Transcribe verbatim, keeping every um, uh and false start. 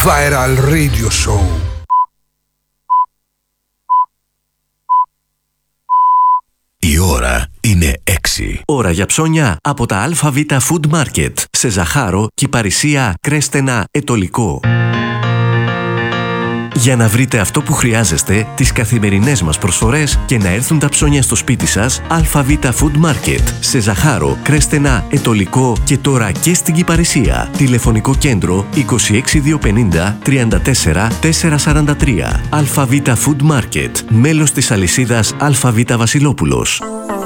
Viral Radio Show. Η ώρα είναι έξι. Ώρα για ψώνια από τα ΑΒ Food Market σε Ζαχάρο, Κυπαρισία, Κρέστενα, Ετωλικό. Για να βρείτε αυτό που χρειάζεστε, τις καθημερινές μας προσφορές και να έρθουν τα ψώνια στο σπίτι σας, ΑΒ Food Market σε Ζαχάρο, Κρέστενα, Ετωλικό και τώρα και στην Κυπαρισία. Τηλεφωνικό κέντρο είκοσι έξι διακόσια πενήντα τριάντα τέσσερα τετρακόσια σαράντα τρία. ΑΒ Food Market, μέλος της αλυσίδας ΑΒ Βασιλόπουλος.